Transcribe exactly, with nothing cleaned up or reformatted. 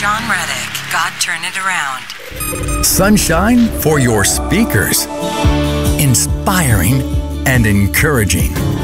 John Reddick, God Turn It Around. Sunshine for your speakers. Inspiring and encouraging.